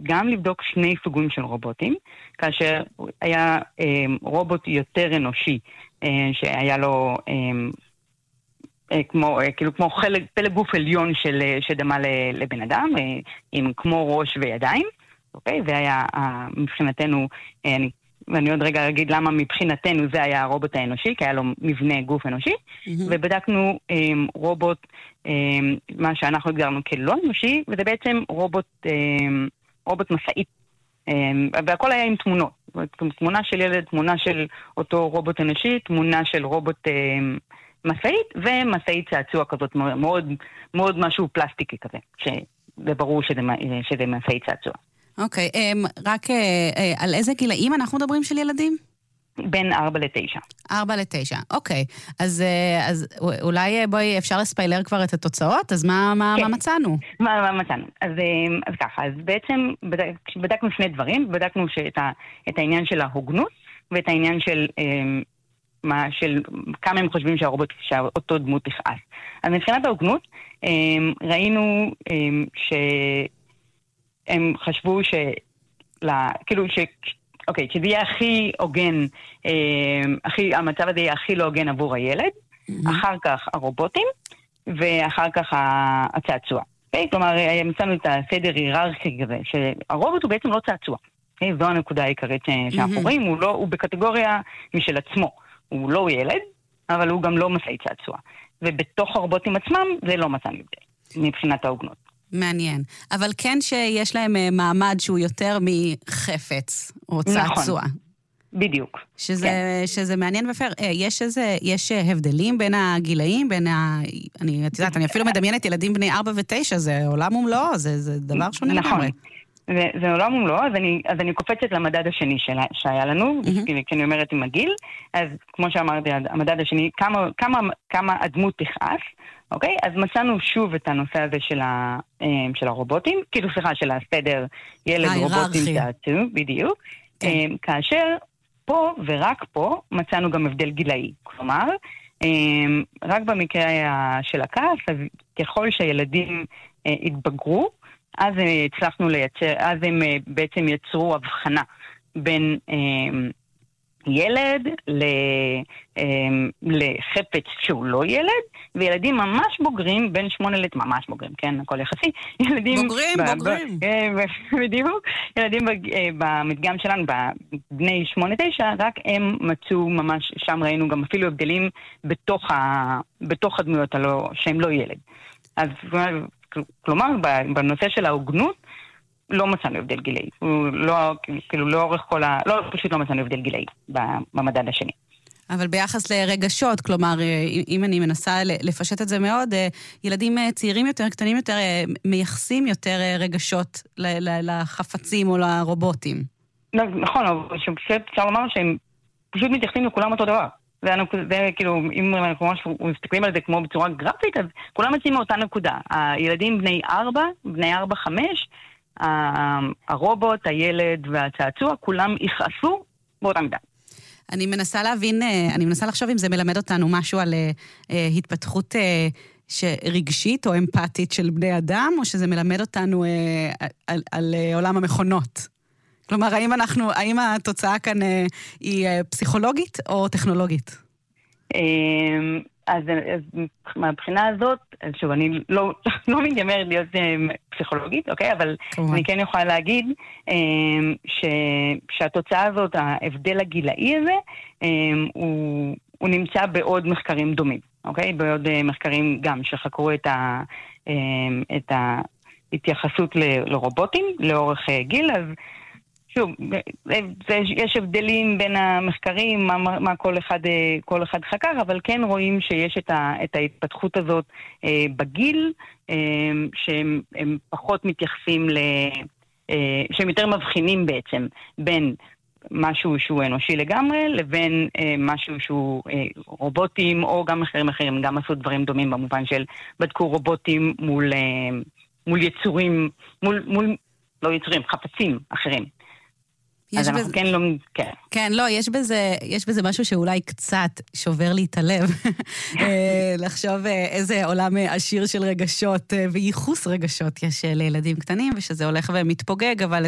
גם לבדוק שני סוגים של רובוטים, כאשר היה רובוט יותר אנושי, שהיה לו כמו פלג גוף עליון שדמה לבן אדם, עם כמו ראש וידיים, אוקיי? והיה מבחינתנו, ואני עוד רגע אגיד למה מבחינתנו זה היה הרובוט האנושי, כי היה לו מבנה גוף אנושי, ובדקנו רובוט, מה שאנחנו הגדרנו כלא אנושי, וזה בעצם רובוט מסעית. והכל היה עם תמונות. תמונה של ילד, תמונה של אותו רובוט אנושי, תמונה של רובוט מסעית, ומסעית צעצוע כזאת מאוד, מאוד משהו פלסטיקי כזה, שזה ברור שזה מסעית צעצוע. אוקיי, רק על איזה גילאים אנחנו מדברים של ילדים? בין 4 ל-9. 4 ל-9, אוקיי. אז אולי בואי אפשר לספיילר כבר את התוצאות, אז מה מצאנו? מה מצאנו? אז ככה, אז בעצם בדקנו שני דברים, בדקנו את העניין של ההוגנות, ואת העניין של כמה הם חושבים שאותו דמות תכעס. אז מבחינת ההוגנות, ראינו הם חשבו אוקיי, שזה יהיה הכי הוגן, המצב הזה יהיה הכי לא הוגן עבור הילד, אחר כך הרובוטים, ואחר כך הצעצוע. כלומר, מצאנו את הסדר היררכי כזה, שהרובוט הוא בעצם לא צעצוע. זו הנקודה העיקרית שאנחנו רואים, הוא בקטגוריה משל עצמו. הוא לא ילד, אבל הוא גם לא מסעית צעצוע. ובתוך הרובוטים עצמם זה לא מצאנו הבדל, מבחינת ההוגנות. מעניין. אבל כן שיש להם מעמד שהוא יותר מחפץ או צעצוע. נכון. בדיוק. שזה מעניין ופייר. יש הבדלים בין הגילאים, אני אפילו מדמיינת ילדים בני 4 ו-9, זה עולם ומלואו, זה דבר שונה לגמרי. זה עולם ומלואו, אז אני קופצת למדד השני שהיה לנו, כי אני אומרת עם הגיל, אז כמו שאמרתי, המדד השני, כמה הדמות תכעס, אוקיי? אז מצאנו שוב את הנושא הזה של הרובוטים, כאילו של הסדר ילד רובוטים צעצוע, בדיוק, כאשר פה ורק פה מצאנו גם הבדל גילאי, כלומר, רק במקרה של הכעס, אז ככל שהילדים התבגרו, אז הצלחנו לייצר, אז הם בעצם יצרו הבחנה בין ילד לחפץ שהוא לא ילד, וילדים ממש בוגרים, בין 8 ממש בוגרים, כן, הכל יחסי. בוגרים. בדיוק. ילדים במדגם שלנו, בני 8-9, רק הם מצאו ממש, שם ראינו גם אפילו הבדלים בתוך הדמויות שהם לא ילד. אז כלומר, בנושא של ההוגנות, לא מצאנו הבדל גילאי. פשוט לא מצאנו הבדל גילאי במדד השני. אבל ביחס לרגשות, כלומר, אם אני מנסה לפשט את זה מאוד, ילדים צעירים יותר, קטנים יותר, מייחסים יותר רגשות לחפצים או לרובוטים. נכון, אבל אפשר לומר שהם פשוט מתייחסים לכולם אותו דבר. זה כאילו, אם אנחנו ממש מסתכלים על זה כמו בצורה גרפית, אז כולם מציעים מאותה נקודה. הילדים בני 4, הרובוט, הילד והצעצוע, כולם יכעסו באותה מידה. אני מנסה לחשוב אם זה מלמד אותנו משהו על התפתחות רגשית או אמפתית של בני אדם, או שזה מלמד אותנו על עולם המכונות. כלומר, האם התוצאה כאן היא פסיכולוגית או טכנולוגית? אז מהבחינה הזאת, שוב, אני לא מתיימרת להיות פסיכולוגית, אוקיי? אבל אני כן יכולה להגיד שהתוצאה הזאת, ההבדל הגילאי הזה, הוא נמצא בעוד מחקרים דומים, אוקיי? בעוד מחקרים גם שחקרו את ההתייחסות לרובוטים לאורך גיל, אז שוב, יש הבדלים בין המחקרים, מה כל אחד חקר, אבל כן רואים שיש את ההתפתחות הזאת בגיל, שהם פחות מתייחסים שהם יותר מבחינים בעצם בין משהו שהוא אנושי לגמרי, לבין משהו שהוא רובוטים, או גם מחקרים אחרים, גם עשו דברים דומים במובן של בדקו רובוטים מול יצורים, לא יצורים, חפצים אחרים. אז אנחנו כן לא... כן, לא, יש בזה משהו שאולי קצת שובר לי את הלב. לחשוב איזה עולם עשיר של רגשות וייחוס רגשות יש לילדים קטנים, ושזה הולך ומתפוגג, אבל